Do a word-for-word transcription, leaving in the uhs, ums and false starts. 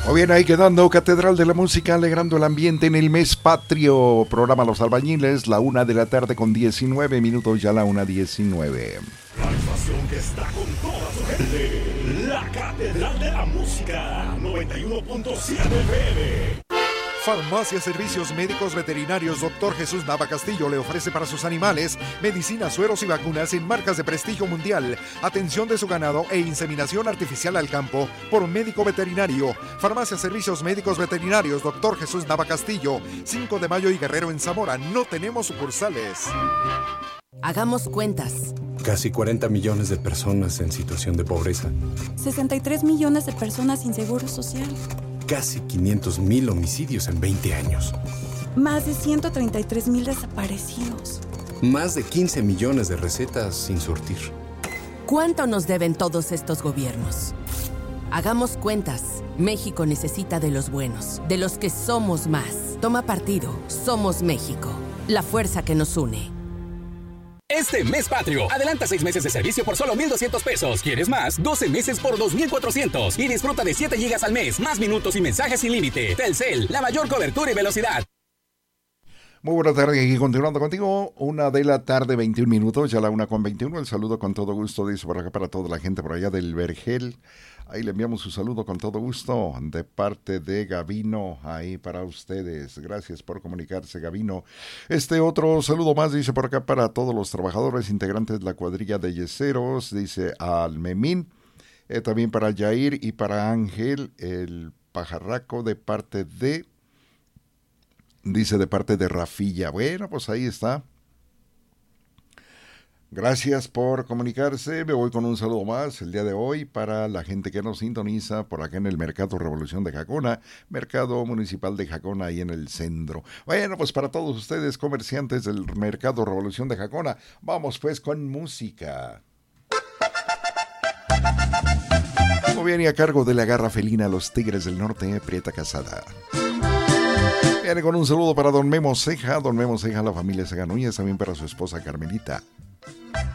Muy bien, ahí quedando Catedral de la Música, alegrando el ambiente en el mes patrio. Programa Los Albañiles, la una de la tarde con diecinueve minutos, ya la una diecinueve. La estación que está con toda su gente, la Catedral de la Música, noventa y uno punto siete F M. Farmacia Servicios Médicos Veterinarios Doctor Jesús Nava Castillo le ofrece para sus animales medicinas, sueros y vacunas en marcas de prestigio mundial, atención de su ganado e inseminación artificial al campo por médico veterinario. Farmacia Servicios Médicos Veterinarios Doctor Jesús Nava Castillo, cinco de mayo y Guerrero en Zamora. No tenemos sucursales. Hagamos cuentas. Casi cuarenta millones de personas en situación de pobreza. sesenta y tres millones de personas sin seguro social. Casi quinientos mil homicidios en veinte años. Más de ciento treinta y tres mil desaparecidos. Más de quince millones de recetas sin surtir. ¿Cuánto nos deben todos estos gobiernos? Hagamos cuentas. México necesita de los buenos, de los que somos más. Toma partido. Somos México. La fuerza que nos une. Este mes patrio, adelanta seis meses de servicio por solo mil doscientos pesos. ¿Quieres más? doce meses por dos mil cuatrocientos. Y disfruta de siete gigas al mes, más minutos y mensajes sin límite. Telcel, la mayor cobertura y velocidad. Muy buenas tardes, aquí continuando contigo, una de la tarde, veintiún minutos, ya la una con veintiuno, el saludo con todo gusto, dice por acá para toda la gente por allá del Vergel, ahí le enviamos su saludo con todo gusto, de parte de Gavino, ahí para ustedes, gracias por comunicarse Gavino. Este otro saludo más, dice por acá para todos los trabajadores integrantes de la cuadrilla de yeseros, dice al Memín, eh, también para Yair y para Ángel, el pajarraco de parte de... Dice de parte de Rafilla. Bueno, pues ahí está. Gracias por comunicarse. Me voy con un saludo más el día de hoy para la gente que nos sintoniza por acá en el Mercado Revolución de Jacona, Mercado Municipal de Jacona, ahí en el centro. Bueno, pues para todos ustedes, comerciantes del Mercado Revolución de Jacona, vamos pues con música. Muy bien, y a cargo de la garra felina, los Tigres del Norte, Prieta Casada. Viene con un saludo para don Memo Ceja, don Memo Ceja, la familia Ceja Núñez, también para su esposa Carmelita.